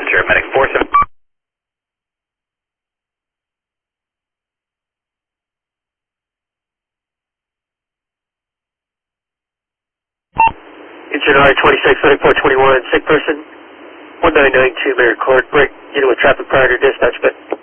Enter medic 47. Engine R26, 3421, sick person, 1992 Mirror Court, break into a traffic prior to dispatch, but